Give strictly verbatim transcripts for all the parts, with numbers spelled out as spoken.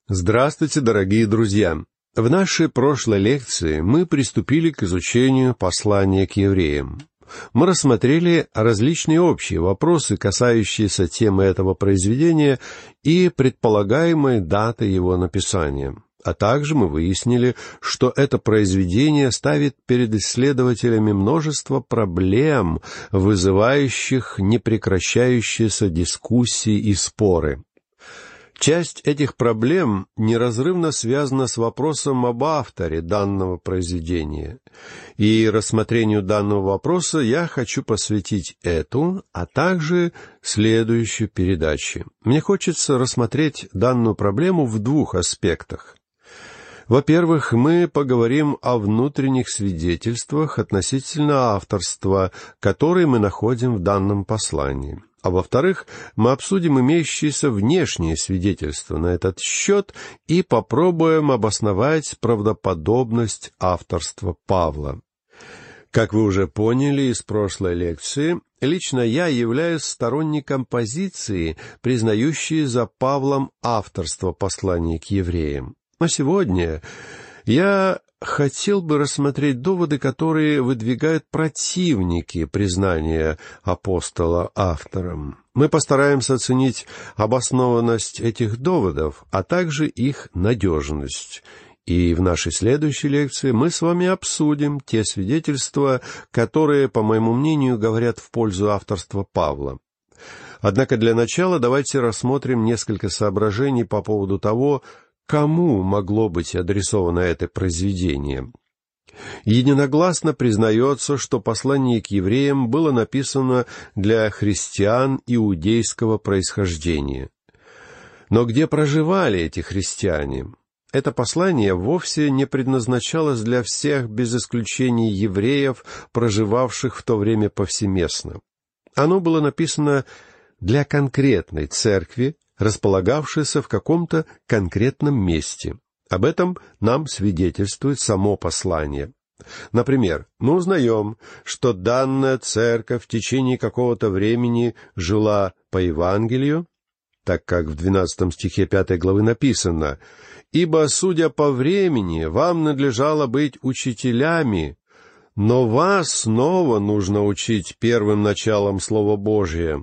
Здравствуйте, дорогие друзья! В нашей прошлой лекции мы приступили к изучению послания к евреям. Мы рассмотрели различные общие вопросы, касающиеся темы этого произведения и предполагаемой даты его написания. А также мы выяснили, что это произведение ставит перед исследователями множество проблем, вызывающих непрекращающиеся дискуссии и споры. Часть этих проблем неразрывно связана с вопросом об авторе данного произведения. И рассмотрению данного вопроса я хочу посвятить эту, а также следующую передачу. Мне хочется рассмотреть данную проблему в двух аспектах. Во-первых, мы поговорим о внутренних свидетельствах относительно авторства, которые мы находим в данном послании. А во-вторых, мы обсудим имеющиеся внешние свидетельства на этот счет и попробуем обосновать правдоподобность авторства Павла. Как вы уже поняли из прошлой лекции, лично я являюсь сторонником позиции, признающей за Павлом авторство послания к евреям. Но сегодня я хотел бы рассмотреть доводы, которые выдвигают противники признания апостола автором. Мы постараемся оценить обоснованность этих доводов, а также их надежность. И в нашей следующей лекции мы с вами обсудим те свидетельства, которые, по моему мнению, говорят в пользу авторства Павла. Однако для начала давайте рассмотрим несколько соображений по поводу того, кому могло быть адресовано это произведение. Единогласно признается, что послание к евреям было написано для христиан иудейского происхождения. Но где проживали эти христиане? Это послание вовсе не предназначалось для всех, без исключения евреев, проживавших в то время повсеместно. Оно было написано для конкретной церкви, располагавшейся в каком-то конкретном месте. Об этом нам свидетельствует само послание. Например, мы узнаем, что данная церковь в течение какого-то времени жила по Евангелию, так как в двенадцатом стихе пятой главы написано: «Ибо, судя по времени, вам надлежало быть учителями, но вас снова нужно учить первым началом Слова Божия,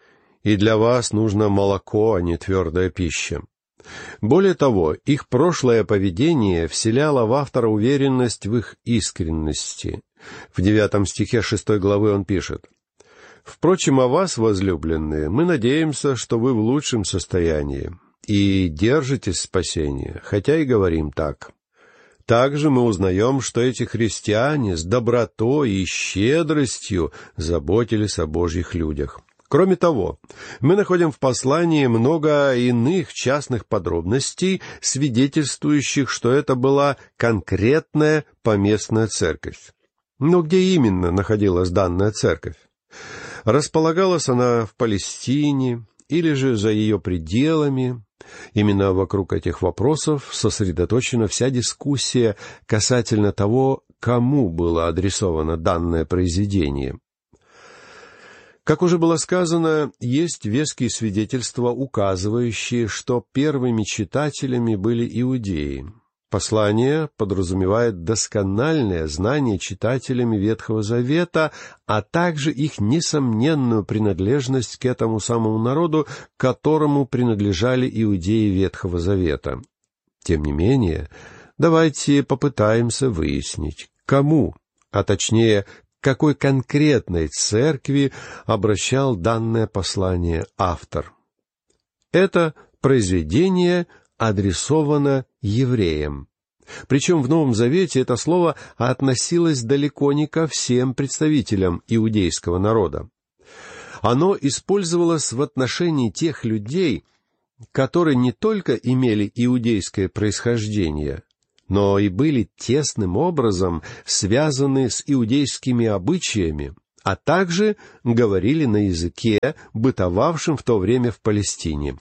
и для вас нужно молоко, а не твердая пища». Более того, их прошлое поведение вселяло в автора уверенность в их искренности. В девятом стихе шестой главы он пишет: «Впрочем, о вас, возлюбленные, мы надеемся, что вы в лучшем состоянии и держитесь спасения, хотя и говорим так». Также мы узнаем, что эти христиане с добротой и щедростью заботились о Божьих людях. Кроме того, мы находим в послании много иных частных подробностей, свидетельствующих, что это была конкретная поместная церковь. Но где именно находилась данная церковь? Располагалась она в Палестине или же за ее пределами? Именно вокруг этих вопросов сосредоточена вся дискуссия касательно того, кому было адресовано данное произведение. Как уже было сказано, есть веские свидетельства, указывающие, что первыми читателями были иудеи. Послание подразумевает доскональное знание читателями Ветхого Завета, а также их несомненную принадлежность к этому самому народу, которому принадлежали иудеи Ветхого Завета. Тем не менее, давайте попытаемся выяснить, кому, а точнее, какой конкретной церкви обращал данное послание автор. Это произведение адресовано евреям. Причем в Новом Завете это слово относилось далеко не ко всем представителям иудейского народа. Оно использовалось в отношении тех людей, которые не только имели иудейское происхождение, но и были тесным образом связаны с иудейскими обычаями, а также говорили на языке, бытовавшем в то время в Палестине.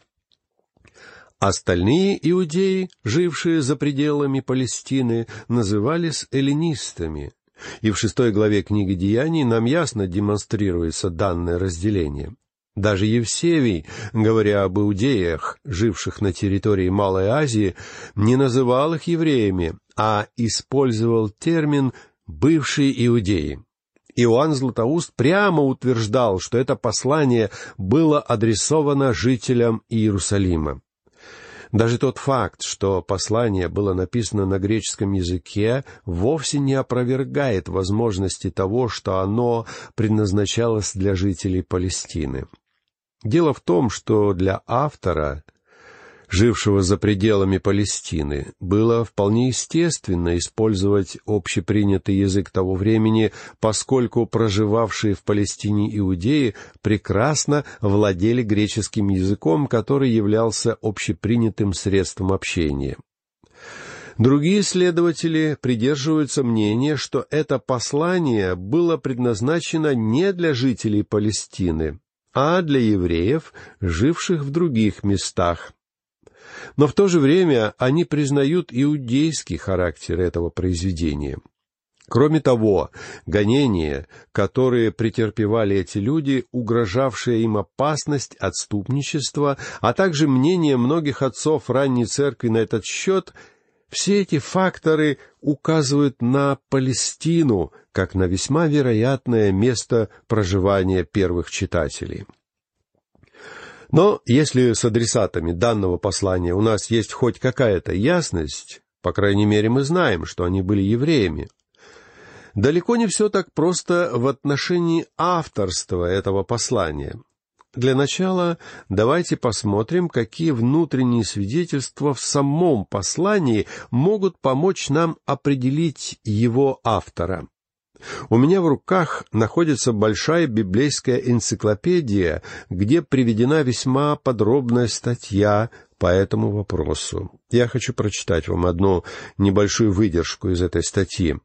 Остальные иудеи, жившие за пределами Палестины, назывались эллинистами, и в шестой главе книги Деяний нам ясно демонстрируется данное разделение. Даже Евсевий, говоря об иудеях, живших на территории Малой Азии, не называл их евреями, а использовал термин «бывшие иудеи». Иоанн Златоуст прямо утверждал, что это послание было адресовано жителям Иерусалима. Даже тот факт, что послание было написано на греческом языке, вовсе не опровергает возможности того, что оно предназначалось для жителей Палестины. Дело в том, что для автора, жившего за пределами Палестины, было вполне естественно использовать общепринятый язык того времени, поскольку проживавшие в Палестине иудеи прекрасно владели греческим языком, который являлся общепринятым средством общения. Другие исследователи придерживаются мнения, что это послание было предназначено не для жителей Палестины, а для евреев, живших в других местах. Но в то же время они признают иудейский характер этого произведения. Кроме того, гонения, которые претерпевали эти люди, угрожавшая им опасность отступничества, а также мнение многих отцов ранней церкви на этот счет, все эти факторы указывают на Палестину как на весьма вероятное место проживания первых читателей. Но если с адресатами данного послания у нас есть хоть какая-то ясность, по крайней мере мы знаем, что они были евреями, далеко не все так просто в отношении авторства этого послания. Для начала давайте посмотрим, какие внутренние свидетельства в самом послании могут помочь нам определить его автора. У меня в руках находится большая библейская энциклопедия, где приведена весьма подробная статья по этому вопросу. Я хочу прочитать вам одну небольшую выдержку из этой статьи.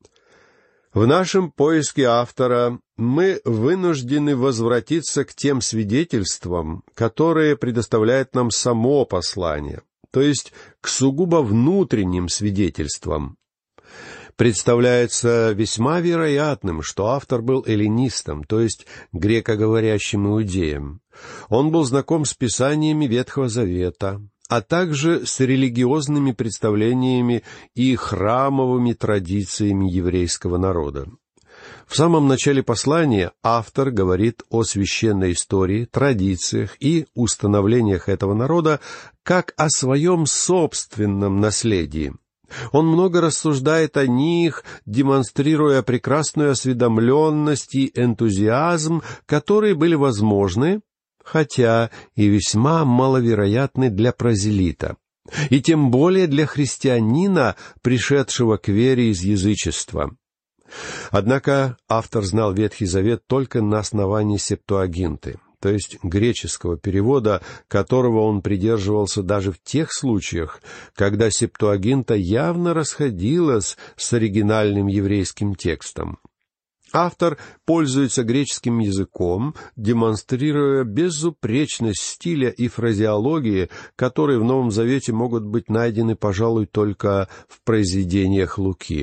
В нашем поиске автора мы вынуждены возвратиться к тем свидетельствам, которые предоставляет нам само послание, то есть к сугубо внутренним свидетельствам. Представляется весьма вероятным, что автор был эллинистом, то есть грекоговорящим иудеем. Он был знаком с писаниями Ветхого Завета, а также с религиозными представлениями и храмовыми традициями еврейского народа. В самом начале послания автор говорит о священной истории, традициях и установлениях этого народа как о своем собственном наследии. Он много рассуждает о них, демонстрируя прекрасную осведомленность и энтузиазм, которые были возможны, хотя и весьма маловероятны для прозелита, и тем более для христианина, пришедшего к вере из язычества. Однако автор знал Ветхий Завет только на основании Септуагинты, то есть греческого перевода, которого он придерживался даже в тех случаях, когда Септуагинта явно расходилась с оригинальным еврейским текстом. Автор пользуется греческим языком, демонстрируя безупречность стиля и фразеологии, которые в Новом Завете могут быть найдены, пожалуй, только в произведениях Луки.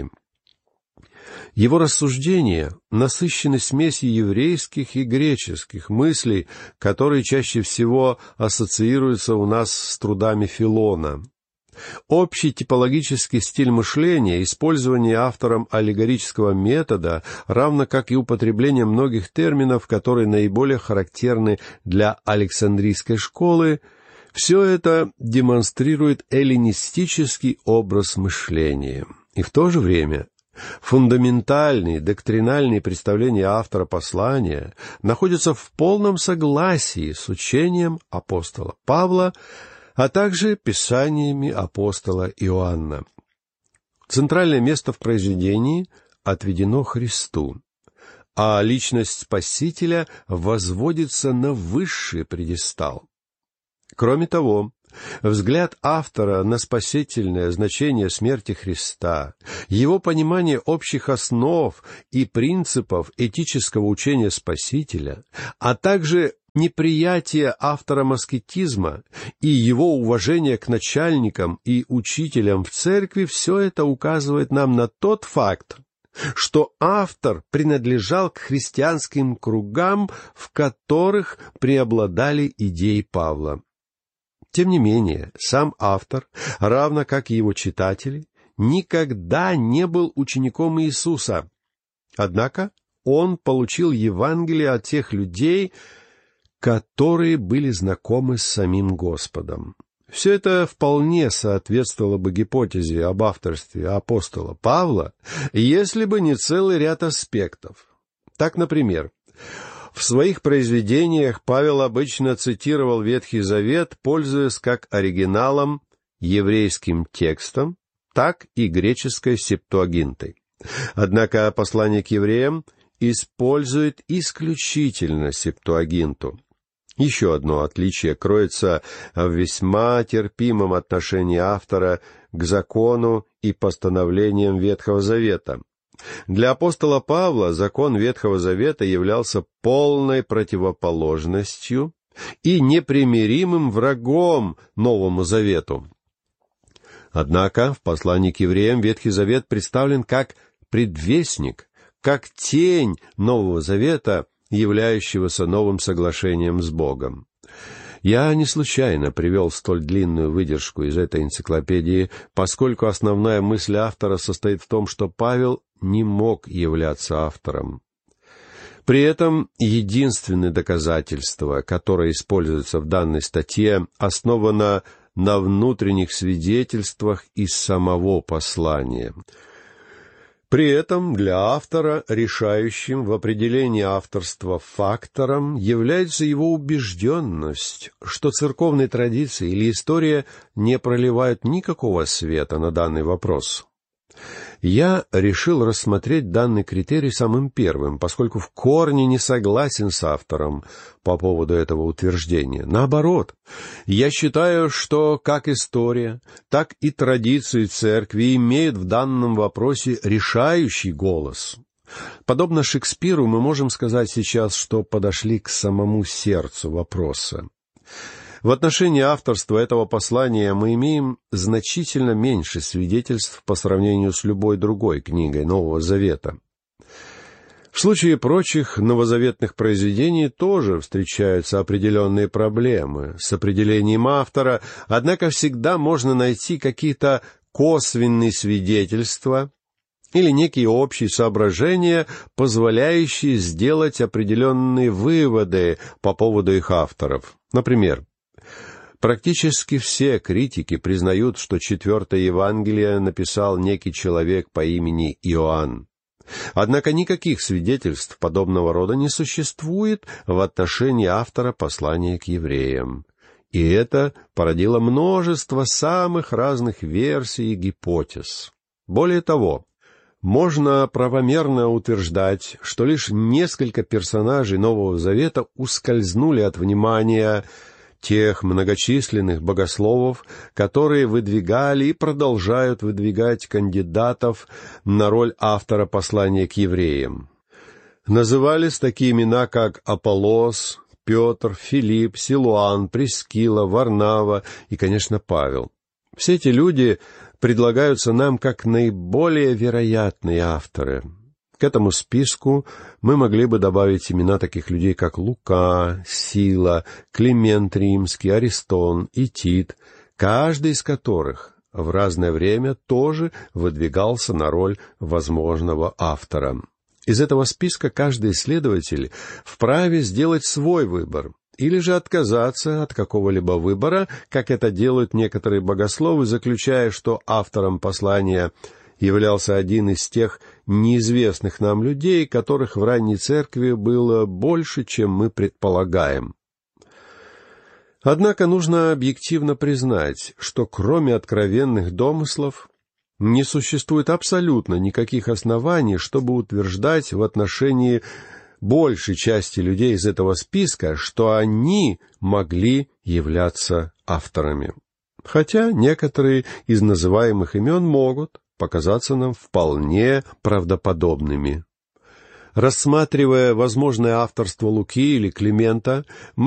Его рассуждения насыщены смесью еврейских и греческих мыслей, которые чаще всего ассоциируются у нас с трудами Филона. Общий типологический стиль мышления, использование автором аллегорического метода, равно как и употребление многих терминов, которые наиболее характерны для Александрийской школы, все это демонстрирует эллинистический образ мышления. И в то же время фундаментальные доктринальные представления автора послания находятся в полном согласии с учением апостола Павла, а также писаниями апостола Иоанна. Центральное место в произведении отведено Христу, а личность Спасителя возводится на высший пьедестал. Кроме того, взгляд автора на спасительное значение смерти Христа, его понимание общих основ и принципов этического учения Спасителя, а также неприятие автором аскетизма и его уважение к начальникам и учителям в церкви, все это указывает нам на тот факт, что автор принадлежал к христианским кругам, в которых преобладали идеи Павла. Тем не менее, сам автор, равно как и его читатели, никогда не был учеником Иисуса. Однако он получил Евангелие от тех людей, которые были знакомы с самим Господом. Все это вполне соответствовало бы гипотезе об авторстве апостола Павла, если бы не целый ряд аспектов. Так, например, в своих произведениях Павел обычно цитировал Ветхий Завет, пользуясь как оригиналом, еврейским текстом, так и греческой септуагинтой. Однако послание к евреям использует исключительно септуагинту. Еще одно отличие кроется в весьма терпимом отношении автора к закону и постановлениям Ветхого Завета. Для апостола Павла закон Ветхого Завета являлся полной противоположностью и непримиримым врагом Новому Завету. Однако в послании к евреям Ветхий Завет представлен как предвестник, как тень Нового Завета, являющегося новым соглашением с Богом. Я не случайно привел столь длинную выдержку из этой энциклопедии, поскольку основная мысль автора состоит в том, что Павел не мог являться автором. При этом единственное доказательство, которое используется в данной статье, основано на внутренних свидетельствах из самого послания. При этом для автора решающим в определении авторства фактором является его убежденность, что церковные традиции или история не проливают никакого света на данный вопрос. Я решил рассмотреть данный критерий самым первым, поскольку в корне не согласен с автором по поводу этого утверждения. Наоборот, я считаю, что как история, так и традиции церкви имеют в данном вопросе решающий голос. Подобно Шекспиру, мы можем сказать сейчас, что подошли к самому сердцу вопроса. В отношении авторства этого послания мы имеем значительно меньше свидетельств по сравнению с любой другой книгой Нового Завета. В случае прочих новозаветных произведений тоже встречаются определенные проблемы с определением автора, однако всегда можно найти какие-то косвенные свидетельства или некие общие соображения, позволяющие сделать определенные выводы по поводу их авторов. Например, практически все критики признают, что четвертое Евангелие написал некий человек по имени Иоанн. Однако никаких свидетельств подобного рода не существует в отношении автора послания к евреям. И это породило множество самых разных версий и гипотез. Более того, можно правомерно утверждать, что лишь несколько персонажей Нового Завета ускользнули от внимания тех многочисленных богословов, которые выдвигали и продолжают выдвигать кандидатов на роль автора послания к евреям. Назывались такие имена, как Аполлос, Петр, Филипп, Силуан, Прискила, Варнава и, конечно, Павел. Все эти люди предлагаются нам как наиболее вероятные авторы. К этому списку мы могли бы добавить имена таких людей, как Лука, Сила, Климент Римский, Аристон и Тит, каждый из которых в разное время тоже выдвигался на роль возможного автора. Из этого списка каждый исследователь вправе сделать свой выбор, или же отказаться от какого-либо выбора, как это делают некоторые богословы, заключая, что автором послания являлся один из тех неизвестных нам людей, которых в ранней церкви было больше, чем мы предполагаем. Однако нужно объективно признать, что кроме откровенных домыслов не существует абсолютно никаких оснований, чтобы утверждать в отношении большей части людей из этого списка, что они могли являться авторами. Хотя некоторые из называемых имен могут показаться нам вполне правдоподобными. Рассматривая возможное авторство Луки или Климента, мы